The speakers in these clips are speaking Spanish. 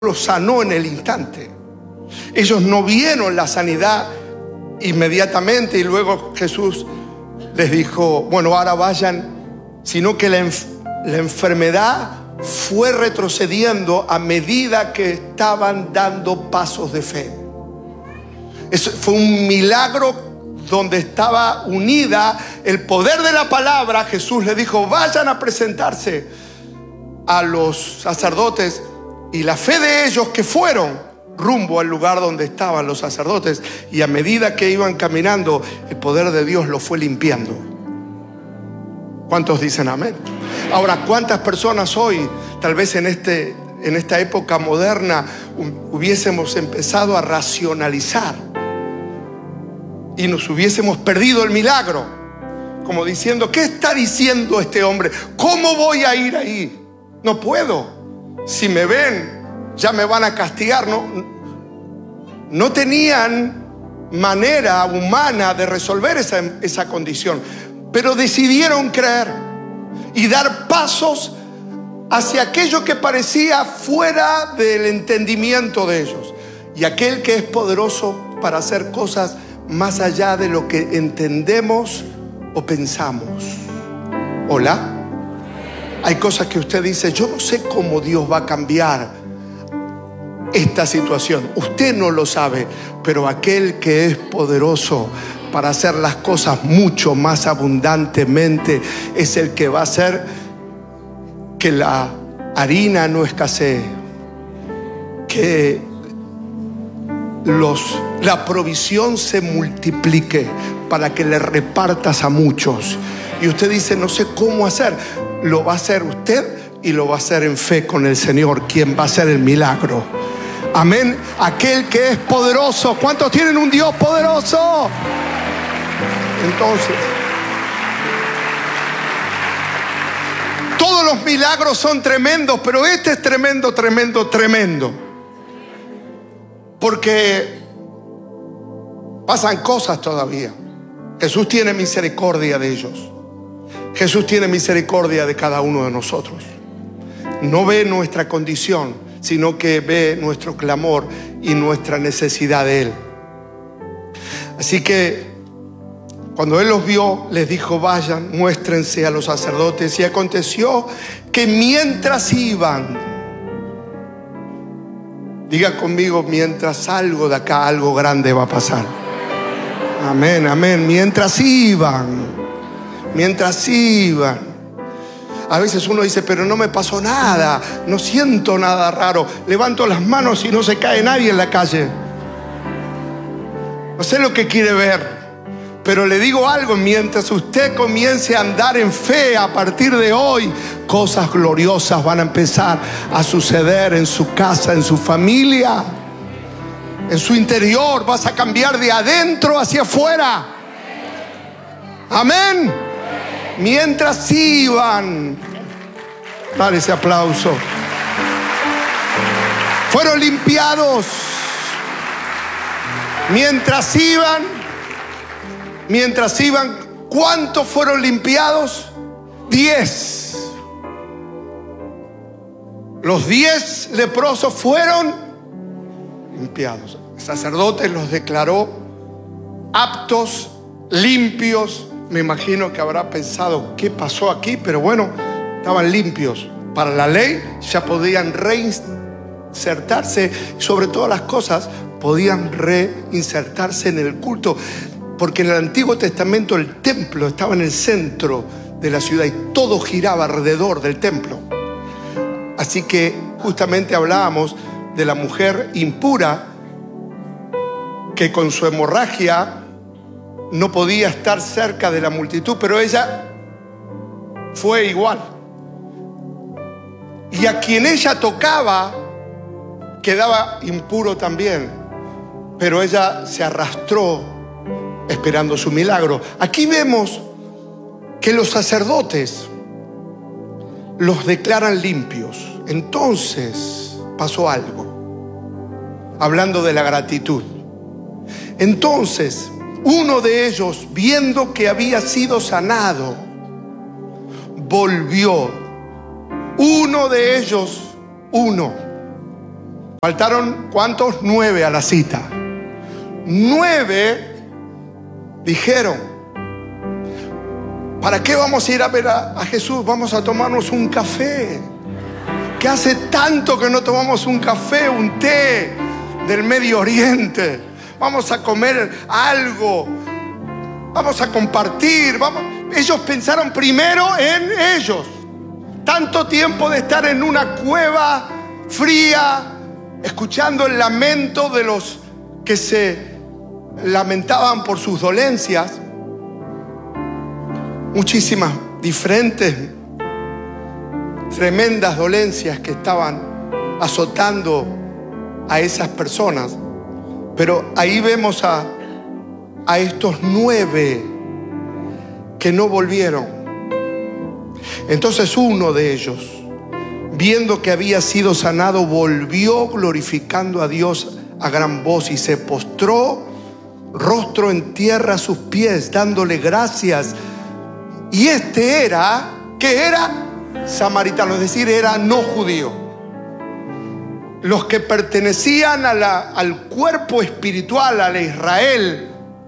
lo sanó en el instante. Ellos no vieron la sanidad inmediatamente y luego Jesús les dijo, bueno, ahora vayan, sino que la enfermedad fue retrocediendo a medida que estaban dando pasos de fe. Eso fue un milagro donde estaba unida el poder de la palabra. Jesús les dijo, vayan a presentarse a los sacerdotes, y la fe de ellos que fueron rumbo al lugar donde estaban los sacerdotes, y a medida que iban caminando, el poder de Dios los fue limpiando. ¿Cuántos dicen amén? Ahora, ¿cuántas personas hoy, tal vez en esta época moderna, hubiésemos empezado a racionalizar y nos hubiésemos perdido el milagro? Como diciendo, ¿qué está diciendo este hombre? ¿Cómo voy a ir ahí? No puedo. Si me ven, ya me van a castigar. No tenían manera humana de resolver esa condición, pero decidieron creer y dar pasos hacia aquello que parecía fuera del entendimiento de ellos. Y aquel que es poderoso para hacer cosas más allá de lo que entendemos o pensamos. ¿Hola? Hay cosas que usted dice, yo no sé cómo Dios va a cambiar esta situación. Usted no lo sabe, pero aquel que es poderoso para hacer las cosas mucho más abundantemente es el que va a hacer que la harina no escasee, que la provisión se multiplique para que le repartas a muchos. Y usted dice, no sé cómo hacer. Lo va a hacer usted y lo va a hacer en fe con el Señor, quien va a hacer el milagro. Amén. Aquel que es poderoso. ¿Cuántos tienen un Dios poderoso? Entonces, todos los milagros son tremendos, pero este es tremendo, tremendo, tremendo. Porque pasan cosas todavía. Jesús tiene misericordia de ellos. Jesús tiene misericordia de cada uno de nosotros. No ve nuestra condición, sino que ve nuestro clamor y nuestra necesidad de Él. Así que cuando Él los vio, les dijo, vayan, muéstrense a los sacerdotes. Y aconteció que mientras iban, diga conmigo, mientras salgo de acá, algo grande va a pasar. Amén, amén. Mientras iban. A veces uno dice, pero no me pasó nada, no siento nada raro. Levanto las manos y no se cae nadie en la calle. No sé lo que quiere ver, pero le digo algo, mientras usted comience a andar en fe a partir de hoy, cosas gloriosas van a empezar a suceder en su casa, en su familia, en su interior. Vas a cambiar de adentro hacia afuera. Amén. Mientras iban, dale ese aplauso, fueron limpiados. Mientras iban, ¿cuántos fueron limpiados? 10. Los 10 leprosos fueron limpiados. El sacerdote los declaró aptos, limpios. Me imagino que habrá pensado, ¿qué pasó aquí? Pero bueno, estaban limpios. Para la ley ya podían reinsertarse. Sobre todas las cosas, podían reinsertarse en el culto. Porque en el Antiguo Testamento el templo estaba en el centro de la ciudad y todo giraba alrededor del templo. Así que justamente hablábamos de la mujer impura que con su hemorragia no podía estar cerca de la multitud, pero ella fue igual. Y a quien ella tocaba quedaba impuro también, pero ella se arrastró esperando su milagro. Aquí vemos que los sacerdotes los declaran limpios. Entonces pasó algo, hablando de la gratitud. Entonces uno de ellos, viendo que había sido sanado, volvió. Uno de ellos, Faltaron, ¿cuántos? 9 a la cita. 9 dijeron: ¿para qué vamos a ir a ver a Jesús? Vamos a tomarnos un café. Que hace tanto que no tomamos un café, un té del Medio Oriente. Vamos a comer algo. Vamos a compartir. Ellos pensaron primero en ellos. Tanto tiempo de estar en una cueva fría, escuchando el lamento de los que se lamentaban por sus dolencias. Muchísimas diferentes, tremendas dolencias que estaban azotando a esas personas. Pero ahí vemos a estos 9 que no volvieron. Entonces uno de ellos, viendo que había sido sanado, volvió glorificando a Dios a gran voz y se postró rostro en tierra a sus pies, dándole gracias. Y este era, ¿qué era? Samaritano, es decir, era no judío. Los que pertenecían al cuerpo espiritual, al Israel.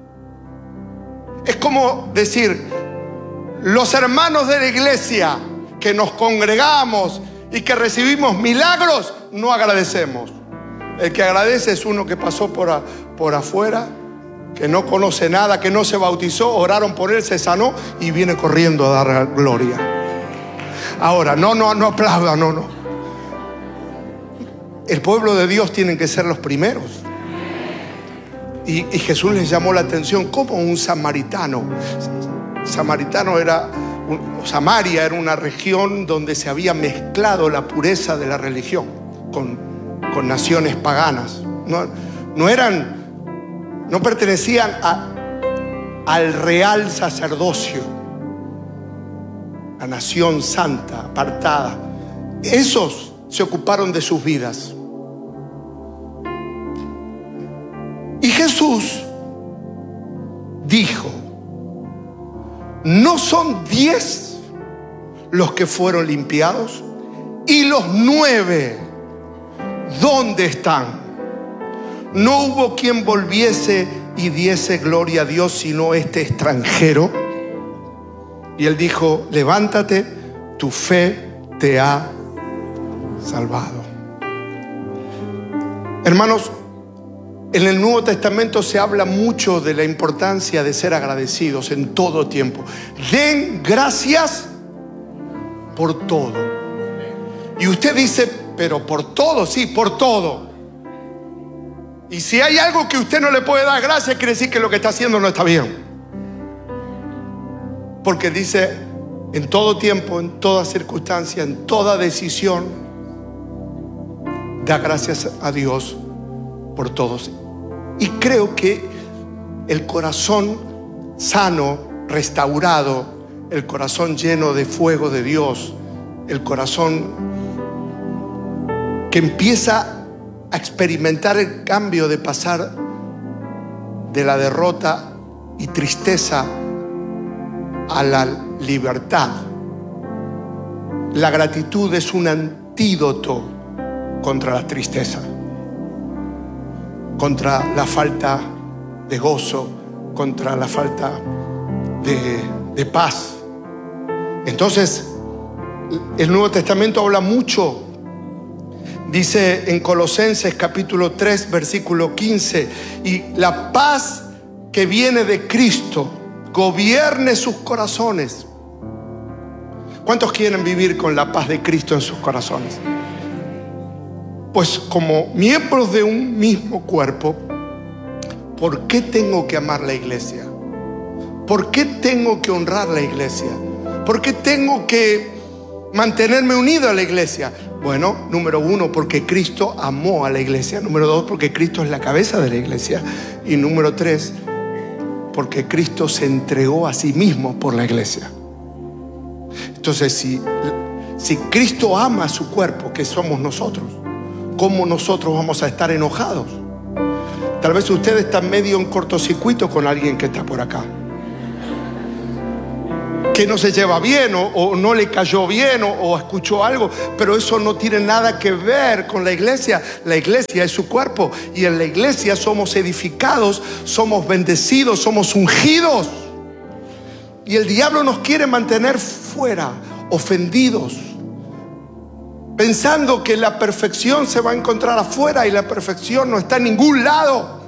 Es como decir, los hermanos de la iglesia que nos congregamos y que recibimos milagros, no agradecemos. El que agradece es uno que pasó por afuera, que no conoce nada, que no se bautizó, oraron por él, se sanó y viene corriendo a dar gloria. Ahora, no aplauda, no. El pueblo de Dios tienen que ser los primeros. Y Jesús les llamó la atención como un samaritano. Samaria era una región donde se había mezclado la pureza de la religión con naciones paganas. No pertenecían al real sacerdocio, la nación santa, apartada. Esos se ocuparon de sus vidas. Y Jesús dijo: ¿no son 10 los que fueron limpiados? ¿Y los 9 dónde están? No hubo quien volviese y diese gloria a Dios, sino este extranjero. Y él dijo: levántate, tu fe te ha salvado. Hermanos, en el Nuevo Testamento se habla mucho de la importancia de ser agradecidos en todo tiempo. Den gracias por todo. Y usted dice: pero por todo, sí, por todo. Y si hay algo que usted no le puede dar gracias, quiere decir que lo que está haciendo no está bien. Porque dice: en todo tiempo, en toda circunstancia, en toda decisión, da gracias a Dios por todos. Y creo que el corazón sano, restaurado, el corazón lleno de fuego de Dios, el corazón que empieza a experimentar el cambio de pasar de la derrota y tristeza a la libertad. La gratitud es un antídoto contra la tristeza, contra la falta de gozo, contra la falta de paz. Entonces, el Nuevo Testamento habla mucho. Dice en Colosenses capítulo 3 versículo 15: y la paz que viene de Cristo gobierne sus corazones. ¿Cuántos quieren vivir con la paz de Cristo en sus corazones? Pues como miembros de un mismo cuerpo, ¿por qué tengo que amar la iglesia? ¿Por qué tengo que honrar la iglesia? ¿Por qué tengo que mantenerme unido a la iglesia? Bueno, número 1, porque Cristo amó a la iglesia. Número 2, porque Cristo es la cabeza de la iglesia. Y número 3, porque Cristo se entregó a sí mismo por la iglesia. Entonces, si Cristo ama a su cuerpo, que somos nosotros, ¿cómo nosotros vamos a estar enojados? Tal vez usted está medio en cortocircuito con alguien que está por acá. que no se lleva bien o no le cayó bien o escuchó algo, pero eso no tiene nada que ver con la iglesia. La iglesia es su cuerpo y en la iglesia somos edificados, somos bendecidos, somos ungidos. Y el diablo nos quiere mantener fuera, ofendidos, pensando que la perfección se va a encontrar afuera y la perfección no está en ningún lado.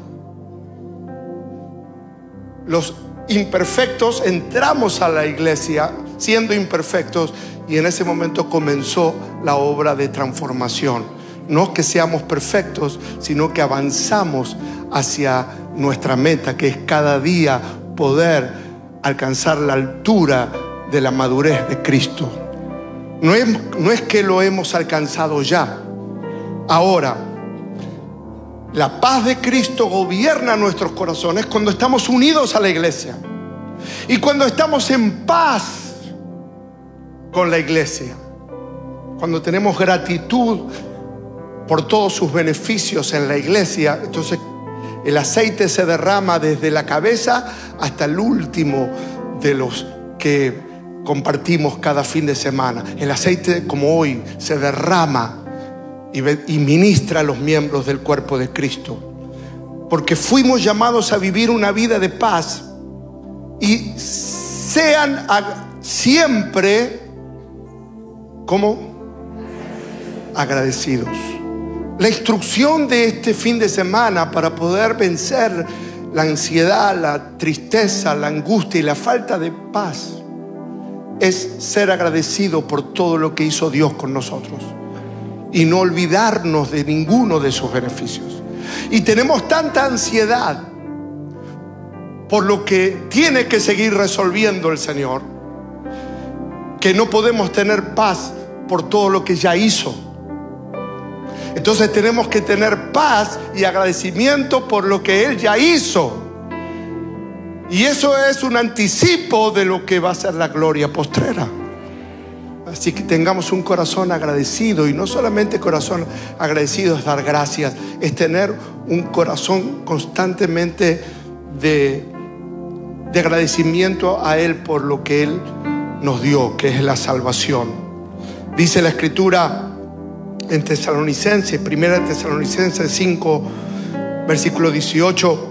Los imperfectos entramos a la iglesia siendo imperfectos y en ese momento comenzó la obra de transformación. No que seamos perfectos, sino que avanzamos hacia nuestra meta, que es cada día poder alcanzar la altura de la madurez de Cristo. No es que lo hemos alcanzado ya. Ahora, la paz de Cristo gobierna nuestros corazones cuando estamos unidos a la iglesia y cuando estamos en paz con la iglesia, cuando tenemos gratitud por todos sus beneficios en la iglesia. Entonces el aceite se derrama desde la cabeza hasta el último de los que compartimos cada fin de semana. El aceite, como hoy, se derrama y ministra a los miembros del cuerpo de Cristo, porque fuimos llamados a vivir una vida de paz y sean siempre agradecidos. La instrucción de este fin de semana para poder vencer la ansiedad, la tristeza, la angustia y la falta de paz es ser agradecido por todo lo que hizo Dios con nosotros y no olvidarnos de ninguno de sus beneficios. Y tenemos tanta ansiedad por lo que tiene que seguir resolviendo el Señor, que no podemos tener paz por todo lo que ya hizo. Entonces tenemos que tener paz y agradecimiento por lo que Él ya hizo. Y eso es un anticipo de lo que va a ser la gloria postrera. Así que tengamos un corazón agradecido, y no solamente corazón agradecido es dar gracias, es tener un corazón constantemente de agradecimiento a Él por lo que Él nos dio, que es la salvación. Dice la Escritura en Tesalonicenses, 1 Tesalonicenses 5, versículo 18: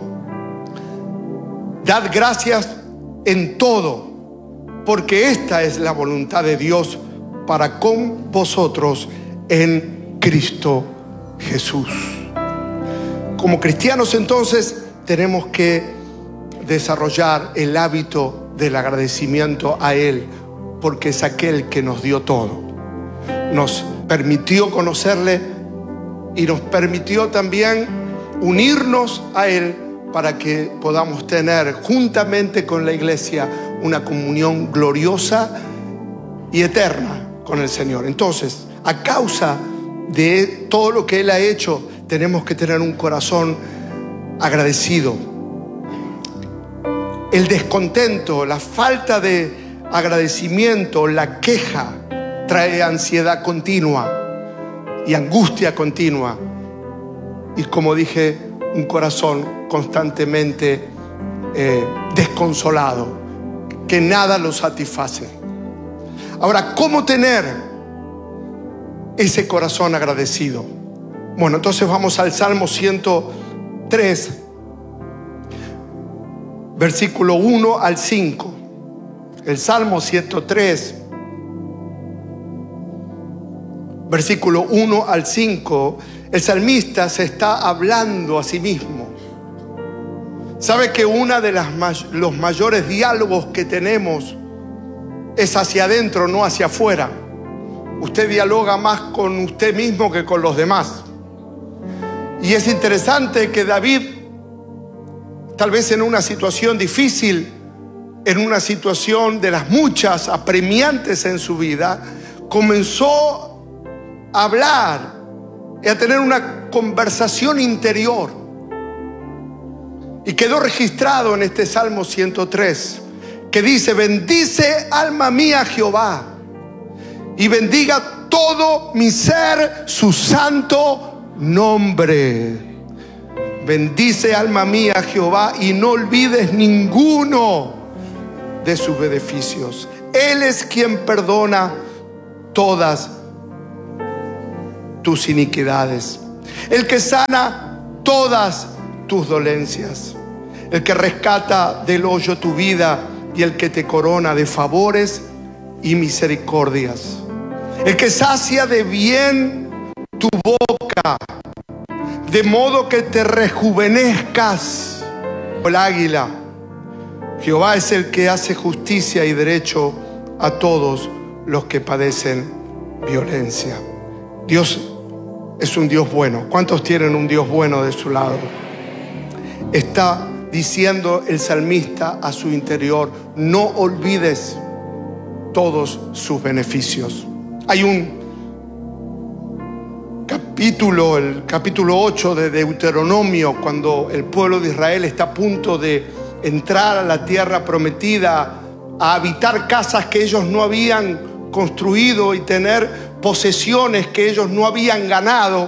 dad gracias en todo, porque esta es la voluntad de Dios para con vosotros en Cristo Jesús. Como cristianos, entonces, tenemos que desarrollar el hábito del agradecimiento a Él, porque es aquel que nos dio todo. Nos permitió conocerle y nos permitió también unirnos a Él para que podamos tener juntamente con la iglesia una comunión gloriosa y eterna con el Señor. Entonces, a causa de todo lo que Él ha hecho, tenemos que tener un corazón agradecido. El descontento, la falta de agradecimiento, la queja, trae ansiedad continua y angustia continua. Y como dije, un corazón constantemente desconsolado, que nada lo satisface. Ahora, ¿cómo tener ese corazón agradecido? Bueno, entonces vamos al Salmo 103, versículo 1 al 5. El Salmo 103, versículo 1 al 5, el salmista se está hablando a sí mismo. ¿Sabe que uno de los mayores diálogos que tenemos es hacia adentro, no hacia afuera? Usted dialoga más con usted mismo que con los demás. Y es interesante que David, tal vez en una situación difícil, en una situación de las muchas apremiantes en su vida, comenzó a hablar y a tener una conversación interior. Y quedó registrado en este Salmo 103, que dice: bendice alma mía Jehová, y bendiga todo mi ser su santo nombre. Bendice alma mía Jehová, y no olvides ninguno de sus beneficios. Él es quien perdona todas tus iniquidades, el que sana todas tus dolencias, el que rescata del hoyo tu vida y el que te corona de favores y misericordias, el que sacia de bien tu boca, de modo que te rejuvenezcas como el águila. Jehová es el que hace justicia y derecho a todos los que padecen violencia. Dios es un Dios bueno. ¿Cuántos tienen un Dios bueno de su lado? Está diciendo el salmista a su interior: no olvides todos sus beneficios. Hay un capítulo, el capítulo 8 de Deuteronomio, cuando el pueblo de Israel está a punto de entrar a la tierra prometida, a habitar casas que ellos no habían construido y tener posesiones que ellos no habían ganado,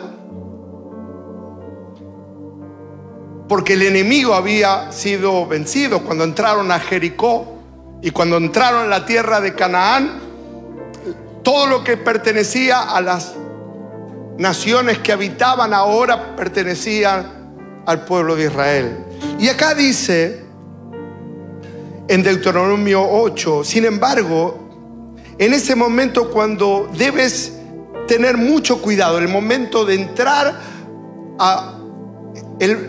porque el enemigo había sido vencido cuando entraron a Jericó. Y cuando entraron a la tierra de Canaán, todo lo que pertenecía a las naciones que habitaban ahora pertenecían al pueblo de Israel. Y acá dice en Deuteronomio 8, sin embargo, en ese momento cuando debes tener mucho cuidado, el momento de entrar a el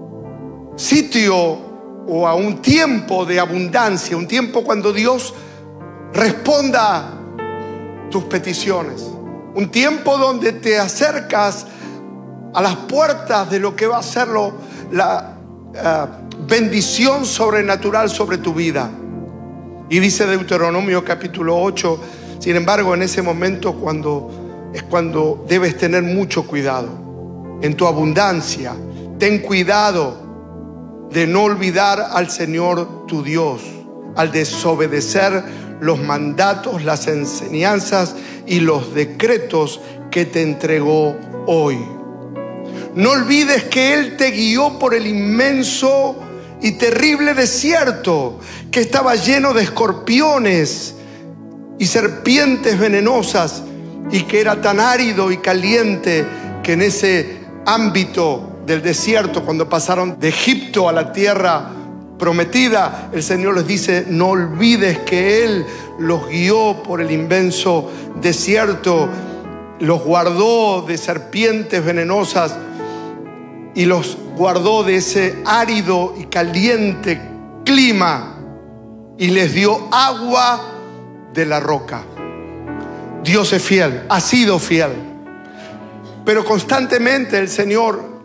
sitio o a un tiempo de abundancia, un tiempo cuando Dios responda tus peticiones, un tiempo donde te acercas a las puertas de lo que va a ser la bendición sobrenatural sobre tu vida. Y dice Deuteronomio capítulo 8, sin embargo, en ese momento es cuando debes tener mucho cuidado. En tu abundancia, ten cuidado de no olvidar al Señor tu Dios, al desobedecer los mandatos, las enseñanzas y los decretos que te entregó hoy. No olvides que Él te guió por el inmenso y terrible desierto que estaba lleno de escorpiones y serpientes venenosas, y que era tan árido y caliente que en ese ámbito del desierto, cuando pasaron de Egipto a la tierra prometida, el Señor les dice: no olvides que Él los guió por el inmenso desierto, los guardó de serpientes venenosas y los guardó de ese árido y caliente clima, y les dio agua de la roca. Dios es fiel, ha sido fiel, pero constantemente el Señor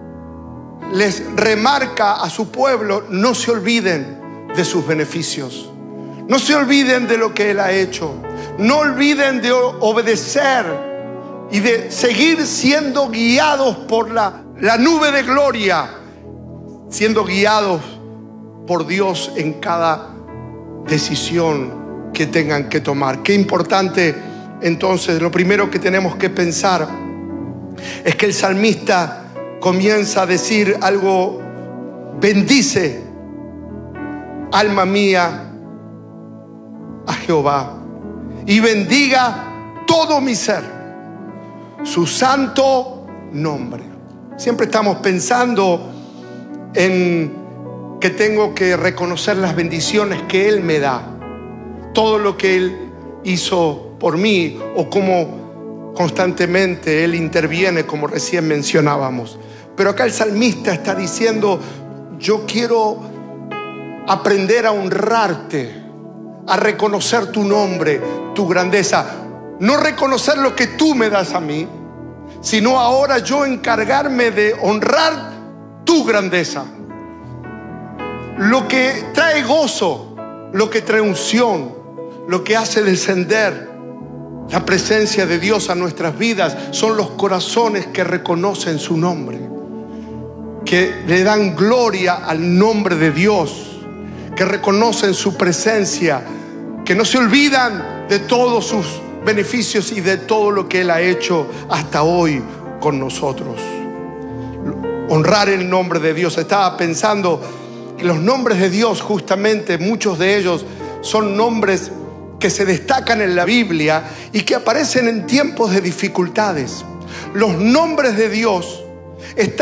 les remarca a su pueblo: no se olviden de sus beneficios, no se olviden de lo que Él ha hecho, no olviden de obedecer y de seguir siendo guiados por la nube de gloria, siendo guiados por Dios en cada decisión que tengan que tomar. Qué importante. Entonces, lo primero que tenemos que pensar es que el salmista comienza a decir algo: bendice, alma mía, a Jehová, y bendiga todo mi ser su santo nombre. Siempre estamos pensando en que tengo que reconocer las bendiciones que Él me da, todo lo que Él hizo por mí, o cómo constantemente Él interviene, como recién mencionábamos. Pero acá el salmista está diciendo: yo quiero aprender a honrarte, a reconocer tu nombre, tu grandeza. No reconocer lo que tú me das a mí, sino ahora yo encargarme de honrar tu grandeza. Lo que trae gozo, lo que trae unción, lo que hace descender la presencia de Dios a nuestras vidas son los corazones que reconocen su nombre, que le dan gloria al nombre de Dios, que reconocen su presencia, que no se olvidan de todos sus beneficios y de todo lo que Él ha hecho hasta hoy con nosotros. Honrar el nombre de Dios. Estaba pensando que los nombres de Dios, justamente muchos de ellos son nombres que se destacan en la Biblia y que aparecen en tiempos de dificultades. Los nombres de Dios están